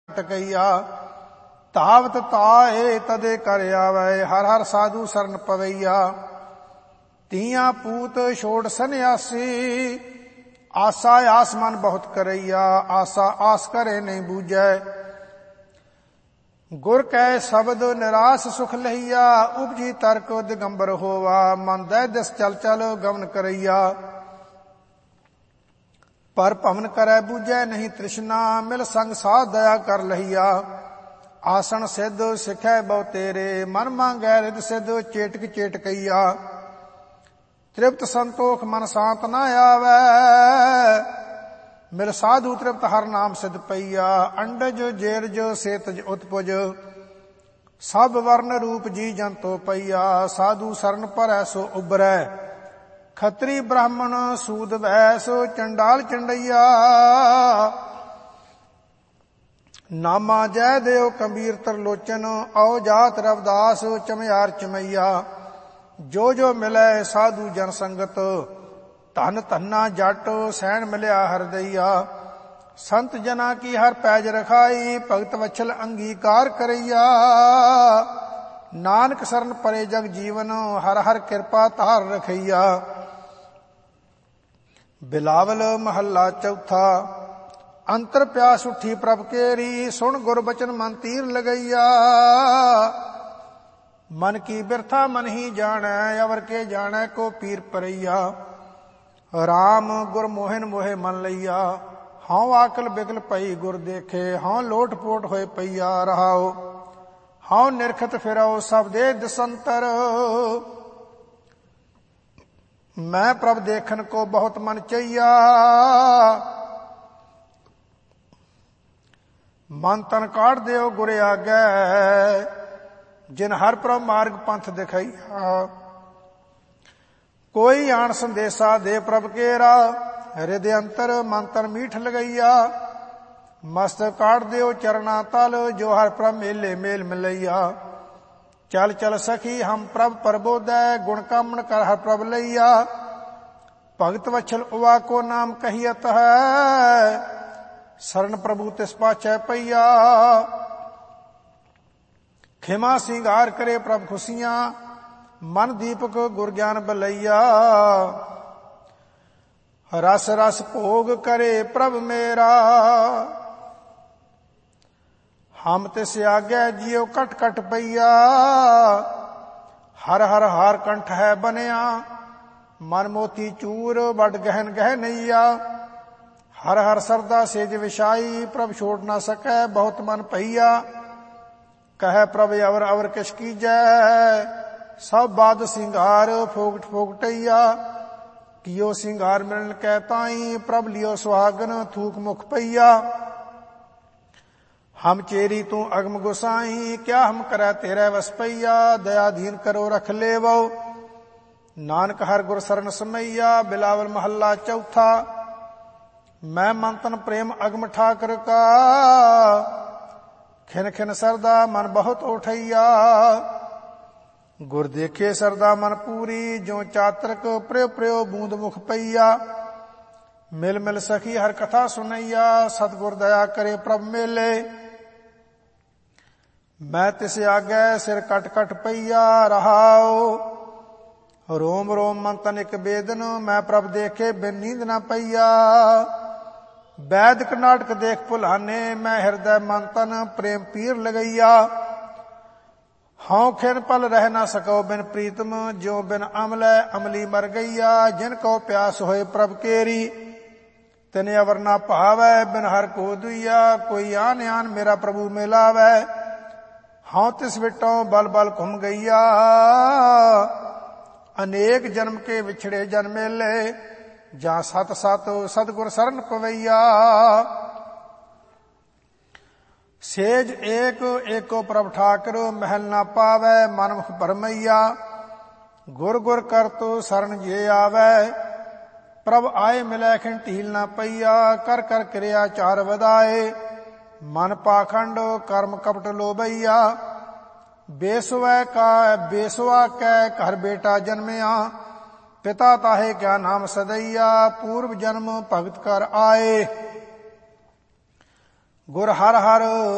ਟਕਈਆ। ਧਾਵਤ ਤਾਏ ਤਦੇ ਕਰ ਆਵੈ, ਹਰ ਹਰ ਸਾਧੂ ਸਰਨ ਪਵਈਆ। ਤੀਆਂ ਪੂਤ ਛੋੜ ਸੰਨਿਆਸੀ, ਆਸਾ ਆਸ ਮਨ ਬਹੁਤ ਕਰਈਆ। ਆਸਾ ਆਸ ਕਰੇ ਨਹੀਂ ਬੂਝੈ, ਗੁਰ ਕੈ ਸ਼ਬਦ ਨਿਰਾਸ ਸੁਖ ਲਈਆ। ਉਪਜੀ ਤਰਕ ਦਿਗੰਬਰ ਹੋਵਾ, ਮਨ ਦੈ ਦਿਸ ਚਲ ਚਲ ਗਮਨ ਕਰਈਆ। ਪਰ ਭਵਨ ਕਰੈ ਬੂਝੈ ਨਹੀਂ ਤ੍ਰਿਸ਼ਨਾ, ਮਿਲ ਸੰਗ ਸਾਧ ਦਇਆ ਕਰ ਲਈਆ। ਆਸਣ ਸਿੱਧ ਸਿਖੈ ਬਹੁ ਤੇਰੇ, ਮਨ ਮੰਗੈ ਰਿਦ ਸਿੱਧ ਚੇਟਕ ਚੇਟਕਈਆ। ਤ੍ਰਿਪਤ ਸੰਤੋਖ ਮਨ ਸ਼ਾਂਤ ਨਾ ਆਵੈ, ਮਿਲ ਸਾਧੂ ਤ੍ਰਿਪਤ ਹਰ ਨਾਮ ਸਿਧ ਪਈਆ। ਅੰਡਜ ਜੇਰਜ ਸੇਤਜ ਉਤਪੁਜ, ਸਭ ਵਰਨ ਰੂਪ ਜੀ ਜੰਤੋ ਪਈਆ। ਸਾਧੂ ਸਰਨ ਭਰੈ ਸੋ ਉਬਰੈ, ਖੱਤਰੀ ਬ੍ਰਾਹਮਣ ਸੂਦ ਵੈਸ ਚੰਡਾਲ ਚੰਡਈਆ। ਨਾਮਾ ਜੈ ਦੇਵ ਕਬੀਰ ਤਰਲੋਚਨ, ਆਓ ਜਾਤ ਰਵਦਾਸ ਚਮਿਆਰ ਚਮਈਆ। ਜੋ ਜੋ ਮਿਲੈ ਸਾਧੂ ਜਨ ਸੰਗਤ, ਧਨ ਧੰਨਾ ਜੱਟ ਸੈਣ ਮਿਲਿਆ ਹਰਦਈਆ। ਸੰਤ ਜਨਾ ਕੀ ਹਰ ਪੈਜ ਰਖਾਈ, ਭਗਤ ਵਛਲ ਅੰਗੀਕਾਰ ਕਰਈਆ। ਨਾਨਕ ਸਰਨ ਪਰੇ ਜਗ ਜੀਵਨ, ਹਰ ਹਰ ਕਿਰਪਾ ਧਾਰ ਰਖਈਆ। ਬਿਲਾਵਲ ਮਹੱਲਾ ਚੌਥਾ। ਅੰਤਰ ਪਿਆਸ ਉੱਠੀ ਪ੍ਰਭ ਕੇਰੀ, ਸੁਣ ਗੁਰ ਬਚਨ ਮਨ ਤੀਰ ਲਗਈਆ। ਮਨ ਕੀ ਬਿਰਥਾ ਮਨ ਹੀ ਜਾਣੈ, ਅਵਰ ਕੇ ਜਾਣੈ ਕੋ ਪੀਰ ਪਰਈਆ। ਰਾਮ ਗੁਰ ਮੋਹਿਨ ਮੋਹਿ ਮਨ ਲਈਆ, ਹਉ ਆਕਲ ਬਿਗਲ ਪਈ ਗੁਰ ਦੇਖੇ। ਹਉ ਲੋਟ ਪੋਟ ਹੋਏ ਪਈਆ ਰਹਾਉ, ਹਉ ਨਿਰਖਤ ਫਿਰਉ ਸਭ ਦੇ ਦਿਸੰਤਰ। ਮੈਂ ਪ੍ਰਭ ਦੇਖਨ ਕੋ ਬਹੁਤ ਮਨ ਚਈਆ, ਮਨ ਤਨ ਕਾਢ ਦਿਓ ਗੁਰ ਆਗੈ। ਜਿਨ ਹਰ ਪ੍ਰਭ ਮਾਰਗ ਪੰਥ ਦਿਖਾਈਆ, ਕੋਈ ਆਣ ਸੰਦੇਸਾ ਦੇ ਪ੍ਰਭ ਕੇਰਾ। ਹਿਰਦੇ ਅੰਤਰ ਮਨ ਤਨ ਮੀਠ ਲਗਈਆ, ਮਸਤਕ ਕਾਢ ਦਿਓ ਚਰਨਾ ਤਲ। ਜੋ ਹਰ ਪ੍ਰਭ ਮੇਲੇ ਮੇਲ ਮਿਲਈਆ। ਚਲ ਚਲ ਸਖੀ ਹਮ ਪ੍ਰਭ ਪ੍ਰਬੋਧੈ, ਗੁਣ ਕਾਮਣ ਕਰ ਹਰ ਪ੍ਰਭ ਲਈਆ। ਭਗਤ ਵਛਲ ਉਵਾ ਕੋ ਨਾਮ ਕਹੀਅਤ ਹੈ, ਸਰਨ ਪ੍ਰਭੂ ਤਿਸ ਪਾਛੈ ਪਈਆ। ਖਿਮਾ ਸਿੰਗਾਰ ਕਰੇ ਪ੍ਰਭ ਖੁਸ਼ੀਆਂ, ਮਨ ਦੀਪਕ ਗੁਰ ਗਿਆਨ ਬਲਈਆ। ਰਸ ਰਸ ਭੋਗ ਕਰੇ ਪ੍ਰਭ ਮੇਰਾ, ਹਮ ਤਿਸ ਆਗੈ ਜਿਉ ਕਟ ਕਟ ਪਈਆ। ਹਰ ਹਰ ਹਾਰ ਕੰਠ ਹੈ ਬਨਿਆ, ਮਨ ਮੋਤੀ ਚੂਰ ਵੱਡ ਗਹਿਨ ਗਹਿਨਈਆ। ਹਰ ਹਰ ਸਰਦਾ ਸੇਜ ਵਿਛਾਈ, ਪ੍ਰਭ ਛੋੜ ਨਾ ਸਕੈ ਬਹੁਤ ਮਨ ਪਈਆ। ਕਹੈ ਪ੍ਰਭ ਅਵਰ ਅਵਰ ਕਿਛ ਕੀਜੈ, ਸਭ ਬਾਦ ਸਿੰਗਾਰ ਫੋਗਟ ਫੋਗਟਈਆ। ਕਿਓ ਸਿੰਗਾਰ ਮਿਲਨ ਕੈ ਤਾਈ, ਪ੍ਰਭ ਲਿਓ ਸੁਹਾਗਨ ਥੂਕ ਮੁਖ ਪਈਆ। ਹਮ ਚੇਰੀ ਤੂੰ ਅਗਮ ਗੁਸਾਈ, ਕਿਆ ਹਮ ਕਰੈ ਤੇਰੇ ਵਸ ਪਈਆ। ਦਇਆਧੀਨ ਕਰੋ ਰਖ ਲੇਵੋ, ਨਾਨਕ ਹਰ ਗੁਰ ਸਰਨ ਸਮਈਆ। ਬਿਲਾਵਲ ਮਹੱਲਾ ਚੌਥਾ। ਮੈਂ ਮਨ ਤਨ ਪ੍ਰੇਮ ਅਗਮ ਠਾਕਰ ਕਾ, ਖਿਨ ਖਿਨ ਸਰਦਾ ਮਨ ਬਹੁਤ ਉਠਈਆ। ਗੁਰ ਦੇਖੇ ਸਰਦਾ ਮਨ ਪੂਰੀ, ਜੋ ਚਾਤਰਕ ਪ੍ਰਿਉ ਪ੍ਰਿਉ ਬੂੰਦ ਮੁਖ ਪਈਆ। ਮਿਲ ਮਿਲ ਸਖੀ ਹਰ ਕਥਾ ਸੁਨਈਆ, ਸਤਿਗੁਰ ਦਇਆ ਕਰੇ ਪ੍ਰਭ ਮੇਲੇ। ਮੈਂ ਤਿਸ ਆਗੈ ਸਿਰ ਕਟ ਕਟ ਪਈਆ ਰਹਾਉ। ਰੋਮ ਰੋਮ ਮਨ ਤਨ ਇਕ ਬੇਦਨ, ਮੈਂ ਪ੍ਰਭ ਦੇਖੇ ਬਿਨ ਨੀਂਦ ਨਾ ਪਈਆ। ਵੈਦਿਕ ਨਾਟਕ ਦੇਖ ਭੁਲਾਨੇ, ਮੈਂ ਹਿਰਦੈ ਮਨ ਤਨ ਪ੍ਰੇਮ ਪੀਰ ਲਗਈਆ। ਹਉ ਖਿਨ ਪਲ ਰਹਿ ਨਾ ਸਕੋ ਬਿਨ ਪ੍ਰੀਤਮ, ਜੋ ਬਿਨ ਅਮਲੈ ਅਮਲੀ ਮਰ ਗਈਆ। ਜਿਨ ਕੋ ਪਿਆਸ ਹੋਏ ਪ੍ਰਭ ਕੇਰੀ, ਤਿਨ ਅਵਰ ਨਾ ਭਾਵੈ ਬਿਨ ਹਰ ਕੋ ਦੁਈਆ। ਕੋਈ ਆਨ ਆਨ ਮੇਰਾ ਪ੍ਰਭੂ ਮਿਲਾਵੈ, ਹਉ ਤਿਸ ਵਿਟੋਂ ਬਲ ਬਲ ਘੁਮ ਗਈਆ। ਅਨੇਕ ਜਨਮ ਕੇ ਵਿਛੜੇ ਜਨ ਮੇਲੇ, ਜਾਂ ਸਤ ਸਤ ਸਤਿਗੁਰ ਸਰਨ ਪਵਈਆ। ਸੇਜ ਏਕ ਏਕੋ ਪ੍ਰਭ ਠਾਕਰ, ਮਹਿਲ ਨਾ ਪਾਵੈ ਮਨ ਮੁਖ ਭਰਮਈਆ। ਗੁਰ ਗੁਰ ਕਰਤੁ ਸਰਨ ਜੇ ਆਵੈ, ਪ੍ਰਭ ਆਏ ਮਿਲੈ ਖਿਨ ਢੀਲ ਨਾ ਪਈਆ। ਕਰ ਕਰ ਕਿਰਿਆ ਚਾਰ ਵਧਾਏ, ਮਨ ਪਾਖੰਡ ਕਰਮ ਕਪਟ ਲੋਭਈਆ। ਬੇਸਵਾ ਕੈ ਘਰ ਬੇਟਾ ਜਨਮਿਆ, ਪਿਤਾ ਤਾਹੇ ਕਿਆ ਨਾਮ ਸਦਈਆ। ਪੂਰਵ ਜਨਮ ਭਗਤ ਕਰ ਆਏ, ਗੁਰ ਹਰ ਹਰ